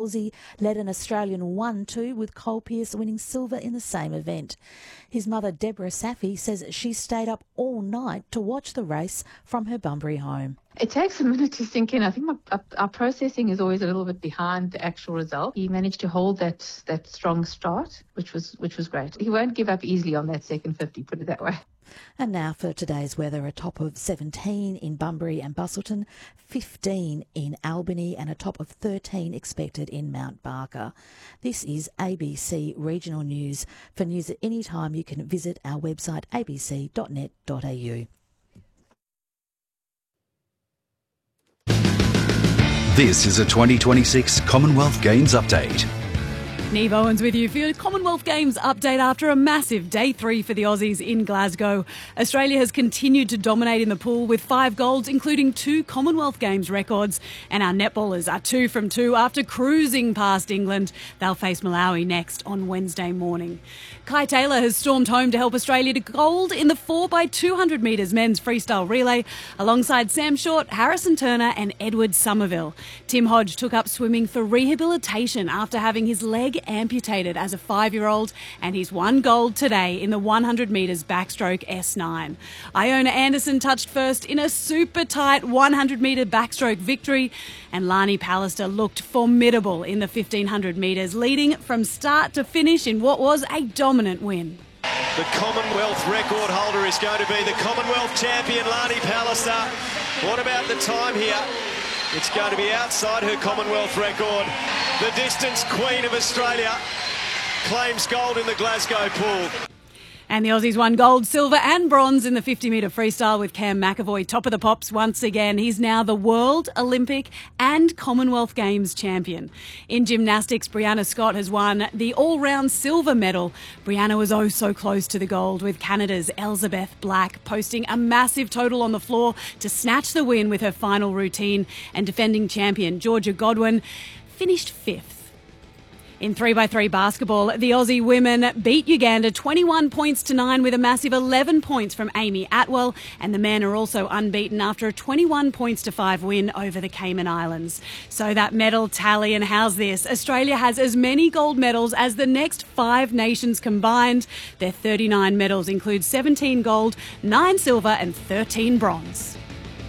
Aussie led an Australian 1-2, with Cole Pearce winning silver in the same event. His mother, Deborah Safi, says she stayed up all night to watch the race from her Bunbury home. It takes a minute to sink in. I think our processing is always a little bit behind the actual result. He managed to hold that strong start, which was great. He won't give up easily on that second 50, put it that way. And now for today's weather, a top of 17 in Bunbury and Busselton, 15 in Albany and a top of 13 expected in Mount Barker. This is ABC Regional News. For news at any time, you can visit our website abc.net.au. This is a 2026 Commonwealth Games update. Neve Owens with you for your Commonwealth Games update after a massive Day 3 for the Aussies in Glasgow. Australia has continued to dominate in the pool with 5 golds, including 2 Commonwealth Games records. And our netballers are 2 from 2 after cruising past England. They'll face Malawi next on Wednesday morning. Kai Taylor has stormed home to help Australia to gold in the 4x200 metres men's freestyle relay alongside Sam Short, Harrison Turner and Edward Somerville. Tim Hodge took up swimming for rehabilitation after having his leg amputated as a 5-year-old, and he's won gold today in the 100 metres backstroke S9. Iona Anderson touched first in a super tight 100 metre backstroke victory, and Lani Pallister looked formidable in the 1500 metres, leading from start to finish in what was a dominant win. The Commonwealth record holder is going to be the Commonwealth champion, Lani Pallister. What about the time here? It's going to be outside her Commonwealth record. The distance queen of Australia claims gold in the Glasgow pool. And the Aussies won gold, silver and bronze in the 50-metre freestyle with Cam McAvoy top of the pops once again. He's now the World, Olympic and Commonwealth Games champion. In gymnastics, Brianna Scott has won the all-round silver medal. Brianna was oh so close to the gold, with Canada's Elizabeth Black posting a massive total on the floor to snatch the win with her final routine. And defending champion Georgia Godwin finished 5th. In 3x3 basketball, the Aussie women beat Uganda 21 points to 9 with a massive 11 points from Amy Atwell, and the men are also unbeaten after a 21 points to 5 win over the Cayman Islands. So that medal tally, and how's this? Australia has as many gold medals as the next 5 nations combined. Their 39 medals include 17 gold, 9 silver and 13 bronze.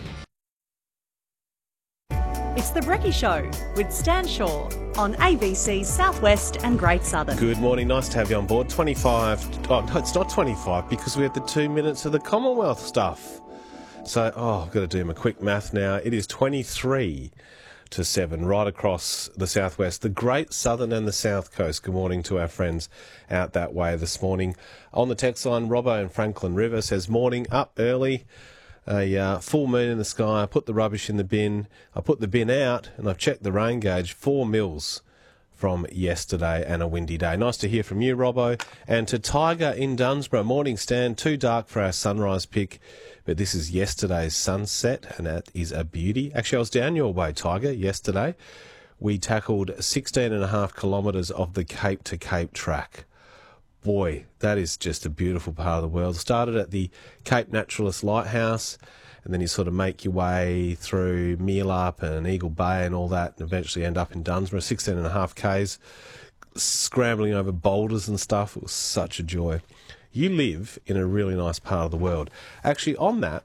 It's The Brekkie Show with Stan Shaw on ABC Southwest and Great Southern. Good morning, nice to have you on board. 25, oh no, it's not 25 because we had the 2 minutes of the Commonwealth stuff. So, I've got to do my quick math now. It is 23 to 7 right across the southwest, the Great Southern and the South Coast. Good morning to our friends out that way this morning. On the text line, Robbo in Franklin River says, morning, up early. A full moon in the sky. I put the rubbish in the bin. I put the bin out and I've checked the rain gauge. 4 mils from yesterday and a windy day. Nice to hear from you, Robbo. And to Tiger in Dunsborough. Morning, Stan. Too dark for our sunrise pick, but this is yesterday's sunset and that is a beauty. Actually, I was down your way, Tiger, yesterday. We tackled 16.5 kilometres of the Cape to Cape track. Boy, that is just a beautiful part of the world. Started at the Cape Naturalist Lighthouse, and then you sort of make your way through Meelup and Eagle Bay and all that, and eventually end up in Dunsborough, 16.5 Ks, scrambling over boulders and stuff. It was such a joy. You live in a really nice part of the world. Actually, on that,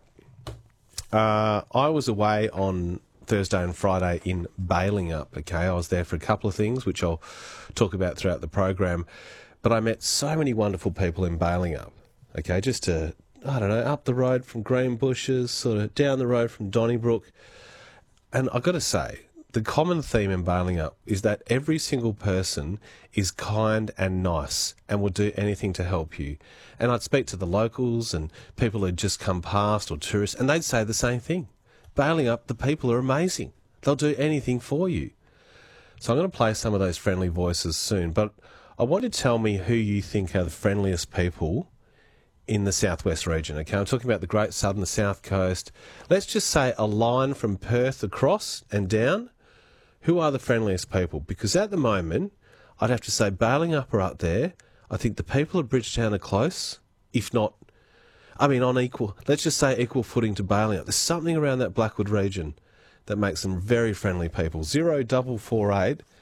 I was away on Thursday and Friday in Balingup, okay? I was there for a couple of things, which I'll talk about throughout the program. But I met so many wonderful people in Balingup, okay, just to, I don't know, up the road from Greenbushes, sort of down the road from Donnybrook. And I've got to say, the common theme in Balingup is that every single person is kind and nice and will do anything to help you. And I'd speak to the locals and people who'd just come past or tourists, and they'd say the same thing. Balingup, the people are amazing. They'll do anything for you. So I'm going to play some of those friendly voices soon, but I want you to tell me who you think are the friendliest people in the southwest region, okay? I'm talking about the Great Southern, the South Coast. Let's just say a line from Perth across and down. Who are the friendliest people? Because at the moment, I'd have to say Balingup are up there. I think the people of Bridgetown are close, if not, on equal, let's just say equal footing to Balingup. There's something around that Blackwood region that makes them very friendly people. 0448